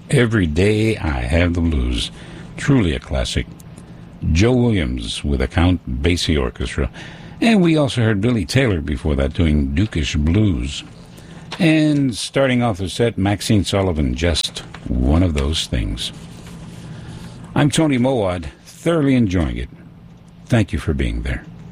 Every Day I Have the Blues. Truly a classic. Joe Williams with a Count Basie Orchestra. And we also heard Billy Taylor before that doing Dukish Blues. And starting off the set, Maxine Sullivan, Just One of Those Things. I'm Tony Mowat, thoroughly enjoying it. Thank you for being there.